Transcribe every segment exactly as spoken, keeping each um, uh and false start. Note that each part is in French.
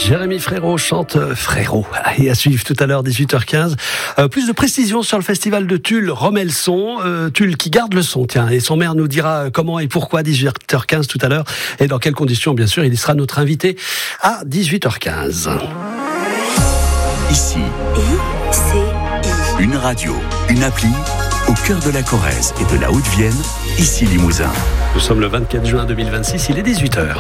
Jérémy Frérot chante Frérot. Et à suivre tout à l'heure, dix-huit heures quinze. Euh, plus de précisions sur le festival de Tulle, remet le son. Euh, Tulle qui garde le son, tiens. Et son maire nous dira comment et pourquoi, dix-huit heures quinze tout à l'heure. Et dans quelles conditions, bien sûr, il sera notre invité à dix-huit heures quinze. Ici, I C I. Une radio, une appli, au cœur de la Corrèze et de la Haute-Vienne, ici Limousin. Nous sommes le vingt-quatre juin deux mille vingt-six, il est dix-huit heures.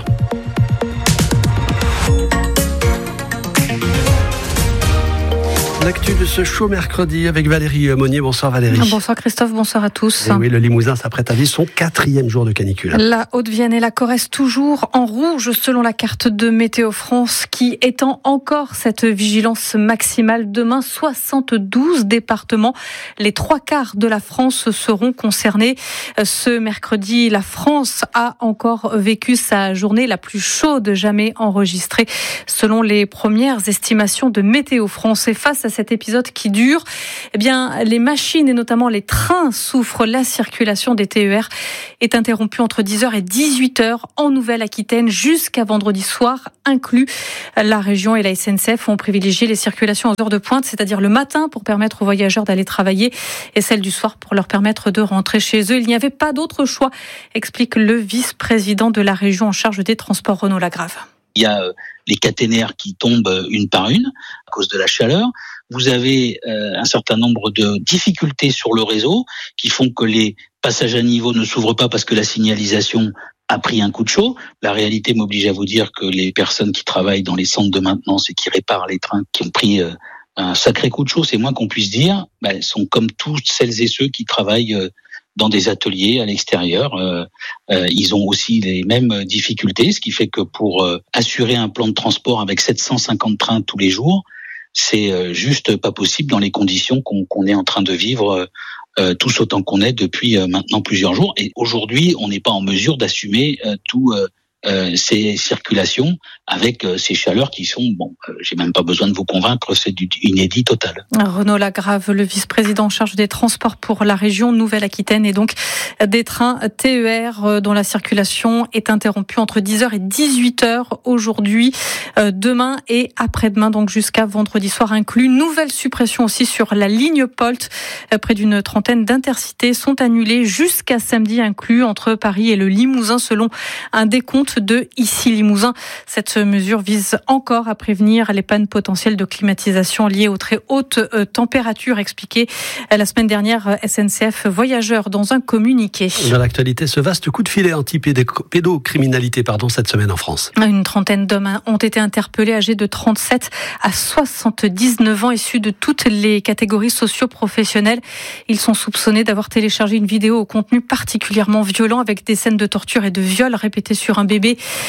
L'actu de ce chaud mercredi avec Valérie Monnier. Bonsoir Valérie. Bonsoir Christophe, bonsoir à tous. Et oui, le Limousin s'apprête à vivre son quatrième jour de canicule. La Haute-Vienne et la Corrèze toujours en rouge selon la carte de Météo France qui étend encore cette vigilance maximale. Demain, soixante-douze départements, les trois quarts de la France seront concernés. Ce mercredi, la France a encore vécu sa journée la plus chaude jamais enregistrée selon les premières estimations de Météo France. Et face à cet épisode qui dure, eh bien, les machines et notamment les trains souffrent. La circulation des T E R est interrompue entre dix heures et dix-huit heures en Nouvelle-Aquitaine jusqu'à vendredi soir inclus. La région et la S N C F ont privilégié les circulations aux heures de pointe, c'est-à-dire le matin pour permettre aux voyageurs d'aller travailler et celles du soir pour leur permettre de rentrer chez eux. Il n'y avait pas d'autre choix, explique le vice-président de la région en charge des transports, Renaud Lagrave. Il y a les caténaires qui tombent une par une à cause de la chaleur. Vous avez euh, un certain nombre de difficultés sur le réseau qui font que les passages à niveau ne s'ouvrent pas parce que la signalisation a pris un coup de chaud. La réalité m'oblige à vous dire que les personnes qui travaillent dans les centres de maintenance et qui réparent les trains qui ont pris euh, un sacré coup de chaud, c'est moins qu'on puisse dire, ben, sont comme tous celles et ceux qui travaillent euh, dans des ateliers à l'extérieur. Euh, euh, ils ont aussi les mêmes difficultés, ce qui fait que pour euh, assurer un plan de transport avec sept cent cinquante trains tous les jours, c'est juste pas possible dans les conditions qu'on, qu'on est en train de vivre euh, tous autant qu'on est depuis euh, maintenant plusieurs jours. Et aujourd'hui, on n'est pas en mesure d'assumer euh, tout euh, euh, ces circulations avec euh, ces chaleurs qui sont, bon, euh, j'ai même pas besoin de vous convaincre, c'est du inédit total. Renaud Lagrave, le vice-président en charge des transports pour la région Nouvelle-Aquitaine et donc des trains T E R dont la circulation est interrompue entre dix heures et dix-huit heures aujourd'hui, euh, demain et après-demain, donc jusqu'à vendredi soir inclus. Nouvelle suppression aussi sur la ligne Polt. Euh, près d'une trentaine d'intercités sont annulées jusqu'à samedi inclus entre Paris et le Limousin selon un décompte de Ici Limousin. Cette mesure vise encore à prévenir les pannes potentielles de climatisation liées aux très hautes euh, températures, expliqué euh, la semaine dernière S N C F Voyageurs dans un communiqué. Dans l'actualité, ce vaste coup de filet anti-pédocriminalité pardon, cette semaine en France. Une trentaine d'hommes ont été interpellés âgés de trente-sept à soixante-dix-neuf ans, issus de toutes les catégories socio-professionnelles. Ils sont soupçonnés d'avoir téléchargé une vidéo au contenu particulièrement violent avec des scènes de torture et de viol répétées sur un bébé.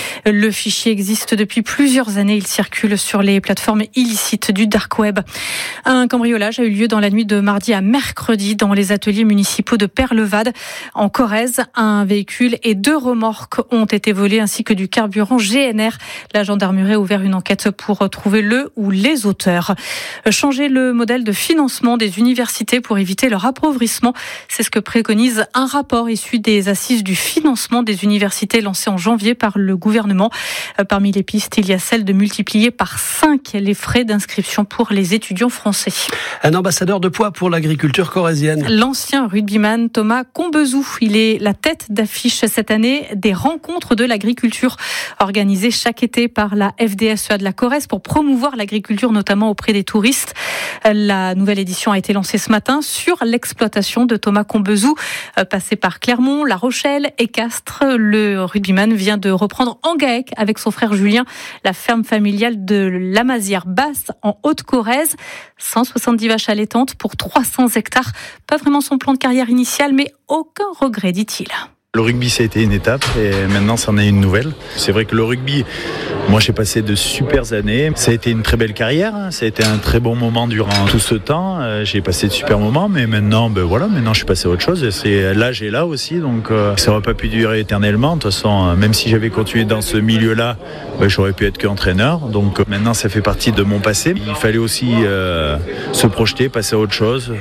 Le fichier existe depuis plusieurs années. Il circule sur les plateformes illicites du dark web. Un cambriolage a eu lieu dans la nuit de mardi à mercredi dans les ateliers municipaux de Perlevade en Corrèze. Un véhicule et deux remorques ont été volés ainsi que du carburant G N R. La gendarmerie a ouvert une enquête pour trouver le ou les auteurs. Changer le modèle de financement des universités pour éviter leur appauvrissement, c'est ce que préconise un rapport issu des assises du financement des universités lancé en janvier par le gouvernement. Parmi les pistes, il y a celle de multiplier par cinq les frais d'inscription pour les étudiants français. Un ambassadeur de poids pour l'agriculture corrézienne. L'ancien rugbyman Thomas Combezou, il est la tête d'affiche cette année des rencontres de l'agriculture organisées chaque été par la F D S E A de la Corrèze pour promouvoir l'agriculture, notamment auprès des touristes. La nouvelle édition a été lancée ce matin sur l'exploitation de Thomas Combezou, passé par Clermont, La Rochelle et Castres. Le rugbyman vient de reprendre en Gaec avec son frère Julien la ferme familiale de la Mazière Basse en Haute-Corrèze. cent soixante-dix vaches allaitantes pour trois cents hectares. Pas vraiment son plan de carrière initial, mais aucun regret, dit-il. Le rugby, ça a été une étape et maintenant, c'en est une nouvelle. C'est vrai que le rugby, moi, j'ai passé de super années. Ça a été une très belle carrière. Ça a été un très bon moment durant tout ce temps. J'ai passé de super moments, mais maintenant, ben voilà, maintenant, je suis passé à autre chose. C'est l'âge est là aussi, donc euh, ça n'aurait pas pu durer éternellement. De toute façon, même si j'avais continué dans ce milieu-là, ben, j'aurais pu être qu'entraîneur. Donc euh, maintenant, ça fait partie de mon passé. Il fallait aussi euh, se projeter, passer à autre chose.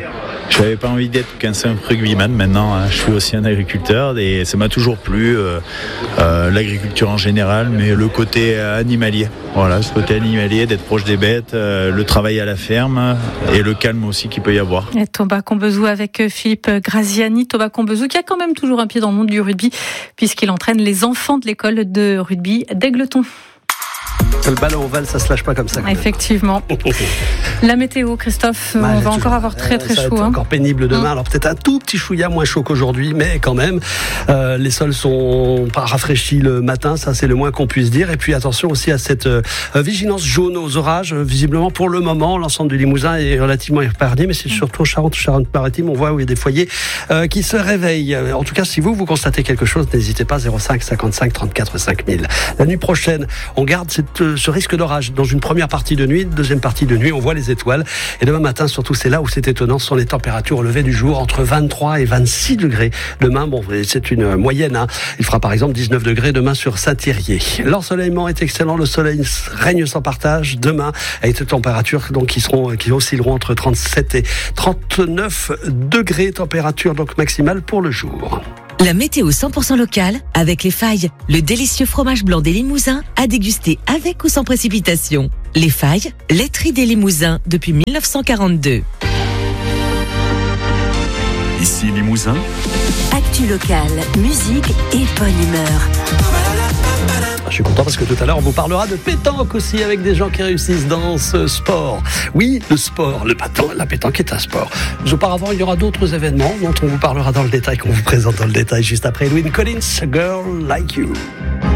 Je n'avais pas envie d'être qu'un simple rugbyman. Maintenant, hein, je suis aussi un agriculteur et ça m'a toujours plu, euh, euh, l'agriculture en général, mais le côté animalier. Voilà, ce côté animalier, d'être proche des bêtes, euh, le travail à la ferme et le calme aussi qu'il peut y avoir. Et Thomas Combezou avec Philippe Graziani. Thomas Combezou qui a quand même toujours un pied dans le monde du rugby puisqu'il entraîne les enfants de l'école de rugby d'Aigleton. Le ballon ovale, ça se lâche pas comme ça. Effectivement. La météo, Christophe, bah, on va encore avoir très très ça chaud. Va être hein. encore pénible demain. Mmh. Alors peut-être un tout petit chouïa moins chaud qu'aujourd'hui, mais quand même, euh, les sols sont pas rafraîchis le matin, ça c'est le moins qu'on puisse dire. Et puis attention aussi à cette euh, vigilance jaune aux orages. Visiblement pour le moment, l'ensemble du Limousin est relativement épargné, mais c'est surtout en Charente, Charente-Maritime, on voit où il y a des foyers euh, qui se réveillent. En tout cas, si vous vous constatez quelque chose, n'hésitez pas. zéro cinq cinquante-cinq trente-quatre cinq mille. La nuit prochaine, on garde cette, euh, ce risque d'orage dans une première partie de nuit, deuxième partie de nuit, on voit les étoiles. Et demain matin, surtout, c'est là où c'est étonnant, ce sont les températures au lever du jour, entre vingt-trois et vingt-six degrés. Demain, bon, c'est une moyenne, hein. Il fera par exemple dix-neuf degrés demain sur Saint-Thirier. L'ensoleillement est excellent, le soleil règne sans partage demain, avec des températures donc, qui, seront, qui oscilleront entre trente-sept et trente-neuf degrés, température donc maximale pour le jour. La météo cent pour cent locale avec Les Failles, le délicieux fromage blanc des Limousins à déguster avec ou sans précipitation. Les Failles, laiterie des Limousins depuis mille neuf cent quarante-deux. Ici Limousin. Actu locale, musique et bonne humeur. Je suis content parce que tout à l'heure on vous parlera de pétanque aussi avec des gens qui réussissent dans ce sport. Oui, le sport, le pétanque, la pétanque est un sport. Mais auparavant, il y aura d'autres événements dont on vous parlera dans le détail, qu'on vous présente dans le détail juste après. Edwyn Collins, A Girl Like You.